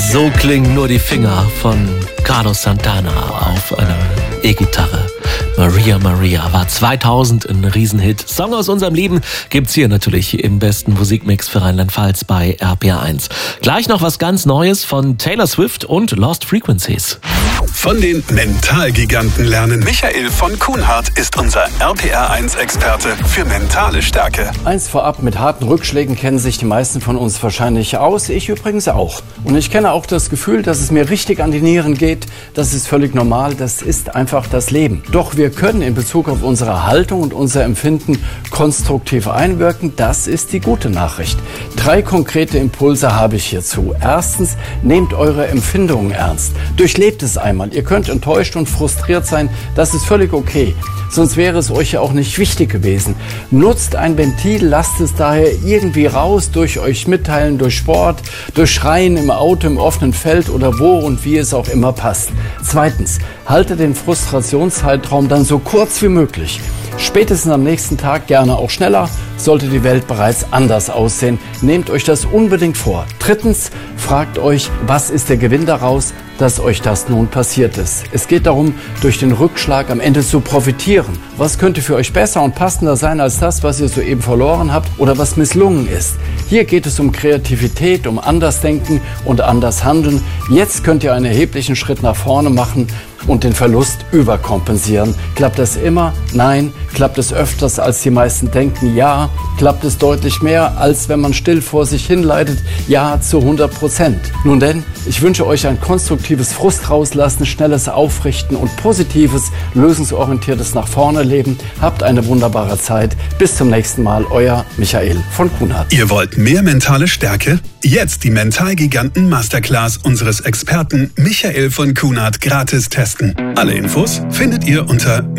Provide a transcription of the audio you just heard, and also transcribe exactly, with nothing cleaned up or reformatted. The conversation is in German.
So klingen nur die Finger von Carlos Santana auf einer E-Gitarre. Maria Maria war zweitausend ein Riesenhit. Song aus unserem Leben gibt's hier natürlich im besten Musikmix für Rheinland-Pfalz bei R P R eins. Gleich noch was ganz Neues von Taylor Swift und Lost Frequencies. Von den Mentalgiganten lernen. Michael von Kuhnhardt ist unser R P R eins Experte für mentale Stärke. Eins vorab, mit harten Rückschlägen kennen sich die meisten von uns wahrscheinlich aus. Ich übrigens auch. Und ich kenne auch das Gefühl, dass es mir richtig an die Nieren geht. Das ist völlig normal. Das ist einfach das Leben. Doch wir können in Bezug auf unsere Haltung und unser Empfinden konstruktiv einwirken. Das ist die gute Nachricht. Drei konkrete Impulse habe ich hierzu. Erstens, nehmt eure Empfindungen ernst. Durchlebt es einmal. Ihr könnt enttäuscht und frustriert sein. Das ist völlig okay. Sonst wäre es euch ja auch nicht wichtig gewesen. Nutzt ein Ventil, lasst es daher irgendwie raus, durch euch mitteilen, durch Sport, durch Schreien im Auto, im offenen Feld oder wo und wie es auch immer passt. Zweitens, haltet den Frustrationszeitraum dann so kurz wie möglich. Spätestens am nächsten Tag, gerne auch schneller, sollte die Welt bereits anders aussehen. Nehmt euch das unbedingt vor. Drittens, fragt euch, was ist der Gewinn daraus, dass euch das nun passiert ist. Es geht darum, durch den Rückschlag am Ende zu profitieren. Was könnte für euch besser und passender sein als das, was ihr soeben verloren habt oder was misslungen ist? Hier geht es um Kreativität, um Andersdenken und anders handeln. Jetzt könnt ihr einen erheblichen Schritt nach vorne machen und den Verlust überkompensieren. Klappt das immer? Nein. Klappt es öfters, als die meisten denken? Ja. Klappt es deutlich mehr, als wenn man still vor sich hinleidet? Ja, zu hundert Prozent. Nun denn, ich wünsche euch ein konstruktives Frust rauslassen, schnelles Aufrichten und positives, lösungsorientiertes nach vorne leben. Habt eine wunderbare Zeit. Bis zum nächsten Mal, euer Michael von Kuhnhardt. Ihr wollt mehr mentale Stärke? Jetzt die Mentalgiganten Masterclass unseres Experten Michael von Kuhnhardt gratis testen. Alle Infos findet ihr unter